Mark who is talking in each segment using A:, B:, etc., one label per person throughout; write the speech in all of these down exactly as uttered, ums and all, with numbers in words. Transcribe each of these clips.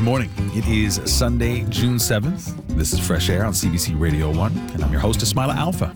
A: morning. It is Sunday, June seventh. This is Fresh Air on C B C Radio one, and I'm your host, Ismaila Alfa.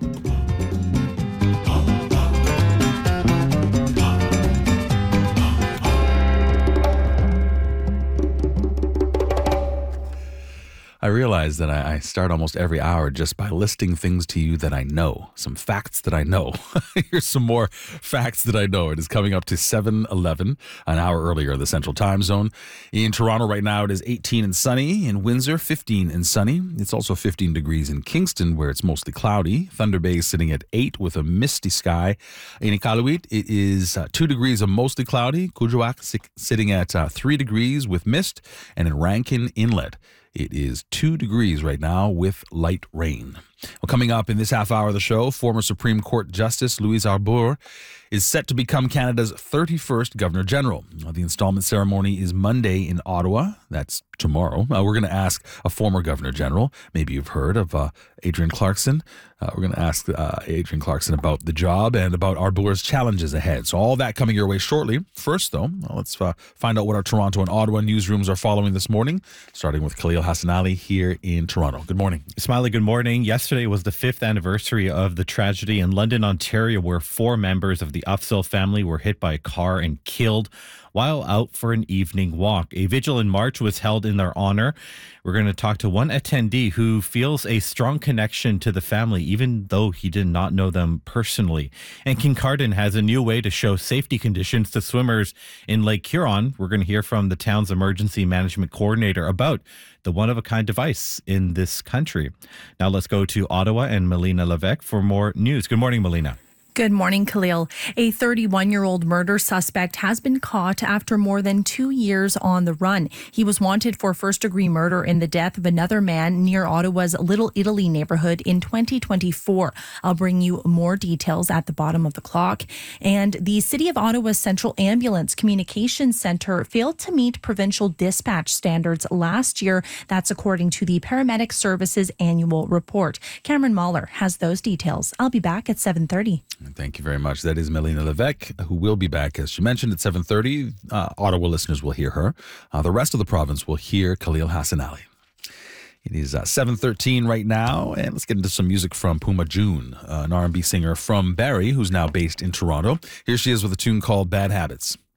A: I realize that I start almost every hour just by listing things to you that I know, some facts that I know. Here's some more facts that I know. It is coming up to seven eleven, an hour earlier in the Central Time Zone. In Toronto right now, it is eighteen and sunny. In Windsor, fifteen and sunny. It's also fifteen degrees in Kingston, where it's mostly cloudy. Thunder Bay is sitting at eight with a misty sky. In Iqaluit, it is uh, two degrees of mostly cloudy. Kuujjuaq sitting at uh, three degrees with mist. And in Rankin Inlet, it is two degrees right now with light rain. Well, coming up in this half hour of the show, former Supreme Court Justice Louise Arbour is set to become Canada's thirty-first Governor General. The installment ceremony is Monday in Ottawa. That's tomorrow. Uh, we're going to ask a former Governor General. Maybe you've heard of uh, Adrienne Clarkson. Uh, we're going to ask uh, Adrienne Clarkson about the job and about Arbour's challenges ahead. So all that coming your way shortly. First, though, well, let's uh, find out what our Toronto and Ottawa newsrooms are following this morning, starting with Khalil Hassanali here in Toronto. Good morning.
B: Ismaila, good morning. Yesterday was the fifth anniversary of the tragedy in London, Ontario, where four members of the Afzal family were hit by a car and killed while out for an evening walk. A vigil in March was held in their honor. We're going to talk to one attendee who feels a strong connection to the family, even though he did not know them personally. And Kincardine has a new way to show safety conditions to swimmers in Lake Huron. We're going to hear from the town's emergency management coordinator about the one-of-a-kind device in this country. Now let's go to Ottawa and Melina Levesque for more news. Good morning, Melina.
C: Good morning, Khalil. A thirty-one-year-old murder suspect has been caught after more than two years on the run. He was wanted for first-degree murder in the death of another man near Ottawa's Little Italy neighborhood in twenty twenty-four. I'll bring you more details at the bottom of the clock. And the City of Ottawa's Central Ambulance Communications Centre failed to meet provincial dispatch standards last year. That's according to the Paramedic Services Annual Report. Cameron Mahler has those details. I'll be back at seven thirty.
A: Thank you very much. That is Melina Levesque, who will be back, as she mentioned, at seven thirty. Uh, Ottawa listeners will hear her. Uh, the rest of the province will hear Khalil Hassanali. It is uh, seven thirteen right now, and let's get into some music from Puma June, uh, an R and B singer from Barrie, who's now based in Toronto. Here she is with a tune called Bad Habits.